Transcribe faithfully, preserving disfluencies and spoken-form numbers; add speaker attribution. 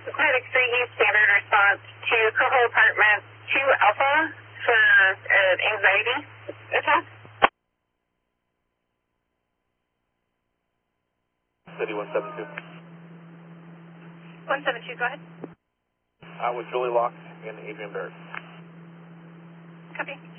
Speaker 1: Medic three, standard response to Coho Apartment two Alpha for uh, anxiety attack.
Speaker 2: City one seven two.
Speaker 1: one seven two, go ahead.
Speaker 2: Uh, with Julie Locke and Adrian Barrett.
Speaker 1: Copy.